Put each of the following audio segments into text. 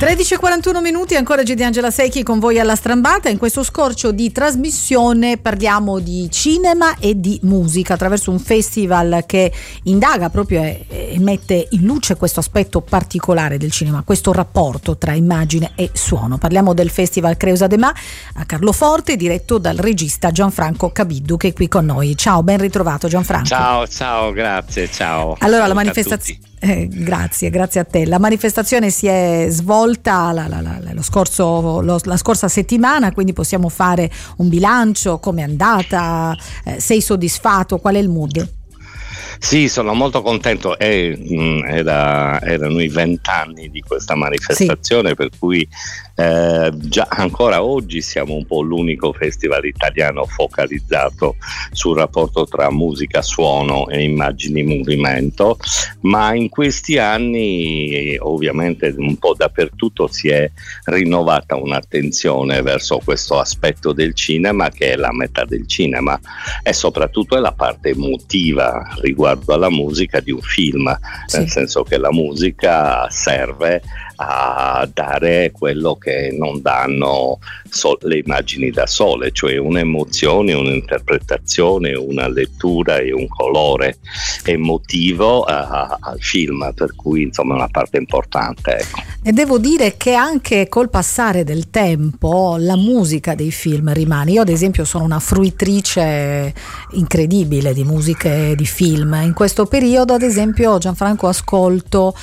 13:41 minuti, ancora G di Angela Secchi con voi alla Strambata. In questo scorcio di trasmissione parliamo di cinema e di musica attraverso un festival che indaga proprio e mette in luce questo aspetto particolare del cinema, questo rapporto tra immagine e suono. Parliamo del Festival Creusa de Mà a Carloforte, diretto dal regista Gianfranco Cabiddu, che è qui con noi. Ciao, ben ritrovato Gianfranco. Ciao, grazie, ciao. Allora, la manifestazione... grazie a te. La manifestazione si è svolta la scorsa settimana, quindi possiamo fare un bilancio. Come è andata? Sei soddisfatto? Qual è il mood? Sì, sono molto contento. Erano i 20 anni di questa manifestazione, sì. Per cui già ancora oggi siamo un po' l'unico festival italiano focalizzato sul rapporto tra musica, suono e immagini movimento, ma in questi anni ovviamente un po' dappertutto si è rinnovata un'attenzione verso questo aspetto del cinema, che è la metà del cinema, e soprattutto è la parte emotiva riguardo alla musica di un film, sì. Nel senso che la musica serve a dare quello che non danno le immagini da sole, cioè un'emozione, un'interpretazione, una lettura e un colore emotivo al film, per cui insomma è una parte importante, ecco. E devo dire che anche col passare del tempo la musica dei film rimane. Io ad esempio sono una fruitrice incredibile di musiche di film. In questo periodo ad esempio, Gianfranco, ascolto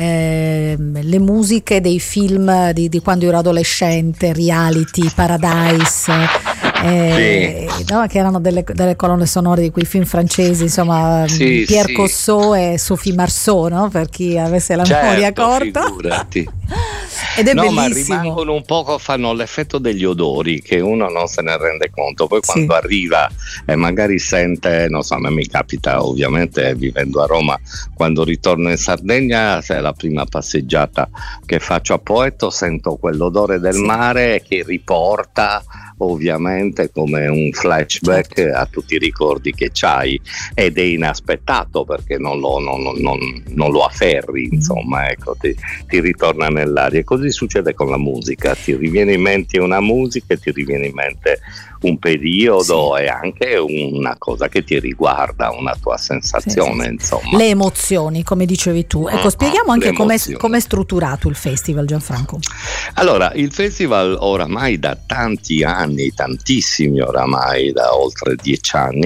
le musiche dei film di quando ero adolescente, Reality, Paradise, sì. No, che erano delle colonne sonore di quei film francesi, insomma, sì, Pierre sì. Cossot e Sophie Marceau, no? Per chi avesse la memoria corta. Figurati. Ed è no, bellissimo. Ma rimangono un poco, fanno l'effetto degli odori che uno non se ne rende conto, poi quando sì. arriva e magari sente, non so, a me mi capita ovviamente vivendo a Roma, quando ritorno in Sardegna, se è la prima passeggiata che faccio a Poetto, sento quell'odore del sì. mare che riporta ovviamente come un flashback, certo, a tutti i ricordi che c'hai, ed è inaspettato perché non lo afferri, insomma, ecco, ti ritorna nell'aria. Così succede con la musica, ti riviene in mente una musica e ti riviene in mente un periodo, sì. E anche una cosa che ti riguarda, una tua sensazione, sì. Insomma. Le emozioni, come dicevi tu. Ecco, spieghiamo anche com'è strutturato il festival, Gianfranco. Allora, il festival oramai da tanti anni, tantissimi oramai, da oltre 10 anni,